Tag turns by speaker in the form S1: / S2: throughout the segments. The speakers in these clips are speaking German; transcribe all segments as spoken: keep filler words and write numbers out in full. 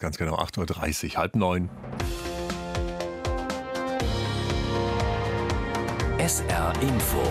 S1: ganz genau acht Uhr dreißig, halb neun.
S2: S R Info.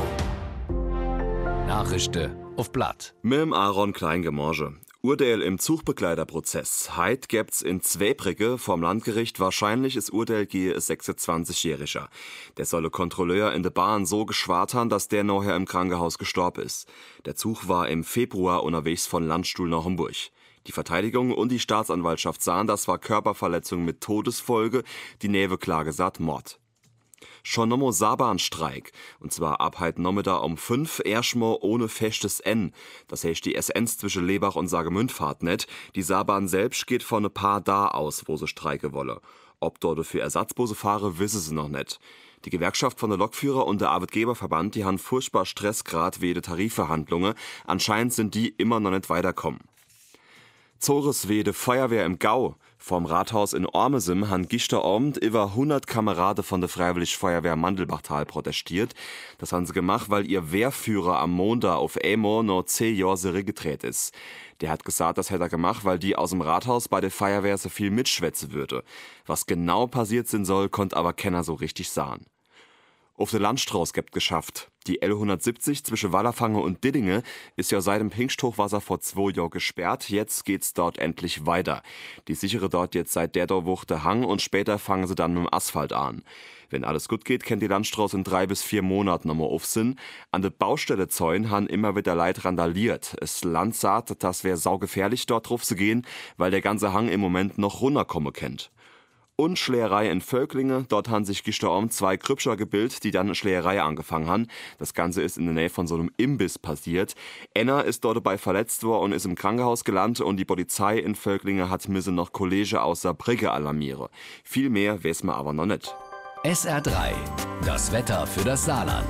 S2: Nachrichten auf Blatt.
S3: Mit dem Aaron Kleingemorge. Urteil im Zugbegleiterprozess. Heit gibt's in Zweibrücke vom Landgericht wahrscheinlich ist Urteil gegen ein sechsundzwanzigjähriger. Der solle Kontrolleur in der Bahn so geschwart haben, dass der nachher im Krankenhaus gestorben ist. Der Zug war im Februar unterwegs von Landstuhl nach Hamburg. Die Verteidigung und die Staatsanwaltschaft sahen, das war Körperverletzung mit Todesfolge. Die Nebenklage sagt Mord. Schon nochmal Saarbahnstreik. Und zwar ab heute Nachmittag um fünf, erstmal ohne festes N. Das heißt, die S Ns zwischen Lebach und Saargemünd fahrt nicht. Die Saarbahn selbst geht von ein paar da aus, wo sie streiken wolle. Ob dort für Ersatzbusse fahren, wissen sie noch nicht. Die Gewerkschaft von der Lokführer und der Arbeitgeberverband, die haben furchtbar Stressgrad wegen Tarifverhandlungen. Anscheinend sind die immer noch nicht weiterkommen. Zores wede Feuerwehr im Gau. Vom Rathaus in Ormesum han gisterabend über hundert Kameraden von der Freiwillig Feuerwehr Mandelbachtal protestiert. Das haben sie gemacht, weil ihr Wehrführer am Montag auf einmal noch zehn Jahre zurückgetreten ist. Der hat gesagt, das hätte er gemacht, weil die aus dem Rathaus bei der Feuerwehr so viel mitschwätzen würde. Was genau passiert sein soll, konnte aber keiner so richtig sagen. Auf der Landstraße gibt geschafft. Die L hundertsiebzig zwischen Wallerfange und Diddinge ist ja seit dem Pfingsthochwasser vor zwei Jahren gesperrt. Jetzt geht's dort endlich weiter. Die sichere dort jetzt seit der Woche der Hang und später fangen sie dann mit dem Asphalt an. Wenn alles gut geht, kennt die Landstraße in drei bis vier Monaten nochmal aufsinn. An der Baustelle Zäun han immer wieder Leid randaliert. Es Land sagt, das wäre saugefährlich dort drauf zu gehen, weil der ganze Hang im Moment noch runterkommen kennt. Und Schlägerei in Völklinge. Dort haben sich gestern zwei Krübscher gebildet, die dann eine Schlägerei angefangen haben. Das Ganze ist in der Nähe von so einem Imbiss passiert. Enna ist dort dabei verletzt worden und ist im Krankenhaus gelandet. Und die Polizei in Völklinge hat müssen noch Kollegen aus Saarbrücke alarmieren. Viel mehr weiß man aber noch nicht.
S2: S R drei. Das Wetter für das Saarland.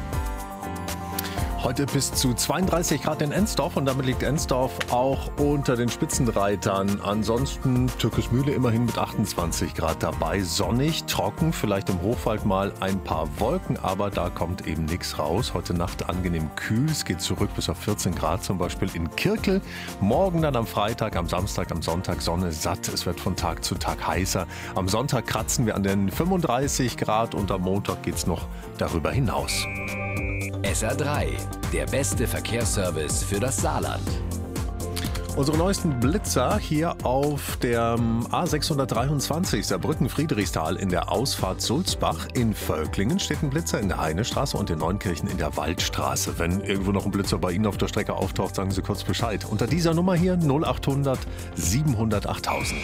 S1: Heute bis zu zweiunddreißig Grad in Ensdorf und damit liegt Ensdorf auch unter den Spitzenreitern. Ansonsten Türkismühle immerhin mit achtundzwanzig Grad dabei. Sonnig, trocken, vielleicht im Hochwald mal ein paar Wolken, aber da kommt eben nichts raus. Heute Nacht angenehm kühl, es geht zurück bis auf vierzehn Grad zum Beispiel in Kirkel. Morgen dann am Freitag, am Samstag, am Sonntag Sonne satt. Es wird von Tag zu Tag heißer. Am Sonntag kratzen wir an den fünfunddreißig Grad und am Montag geht's noch darüber hinaus.
S2: S R drei, der beste Verkehrsservice für das Saarland.
S1: Unsere neuesten Blitzer hier auf der A sechshundertdreiundzwanzig Saarbrücken-Friedrichsthal in der Ausfahrt Sulzbach. In Völklingen steht ein Blitzer in der Heinestraße und in Neunkirchen in der Waldstraße. Wenn irgendwo noch ein Blitzer bei Ihnen auf der Strecke auftaucht, sagen Sie kurz Bescheid. Unter dieser Nummer hier null achthundert siebenhundert achttausend.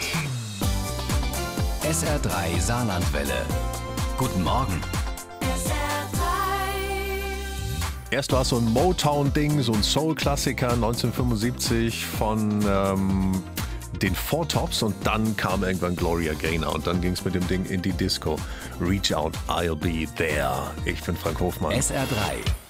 S2: S R drei Saarlandwelle. Guten Morgen.
S1: Erst war es so ein Motown-Ding, so ein Soul-Klassiker neunzehnhundertfünfundsiebzig von ähm, den Four Tops und dann kam irgendwann Gloria Gaynor und dann ging es mit dem Ding in die Disco. Reach out, I'll be there. Ich bin Frank Hofmann.
S2: S R drei.